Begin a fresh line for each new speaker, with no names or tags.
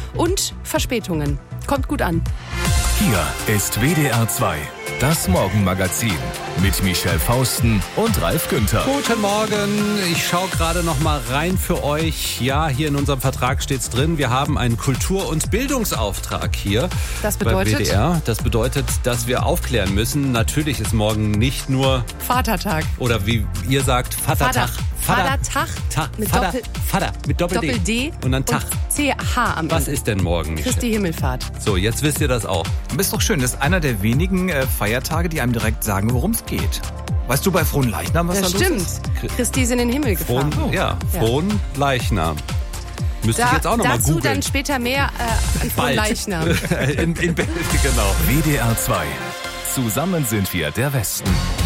und Verspätungen. Kommt gut an.
Hier ist WDR 2, das Morgenmagazin mit Michelle Fausten und Ralf Günther.
Guten Morgen, ich schaue gerade noch mal rein für euch. Ja, hier in unserem Vertrag steht's drin, wir haben einen Kultur- und Bildungsauftrag hier
Das bedeutet?
bei WDR. Das bedeutet, dass wir aufklären müssen. Natürlich ist morgen nicht nur
Vatertag.
oder wie ihr sagt, Vatertag.
Vatertag mit
Vater mit Doppel-D und dann Tag.
CH am Ende.
Was ist denn morgen, Michelle?
Christi Himmelfahrt.
So, jetzt wisst ihr das auch.
Das ist doch schön, das ist einer der wenigen Feiertage, die einem direkt sagen, worum es geht. Weißt du bei Fronleichnam, was
Das
da los
stimmt.
ist?
Christi ist in den Himmel gefahren.
Frohen Leichnam. Müsste ich jetzt auch noch mal
Dazu
googeln.
dann später mehr an
Bald.
Leichnam.
in genau.
WDR 2, zusammen sind wir der Westen.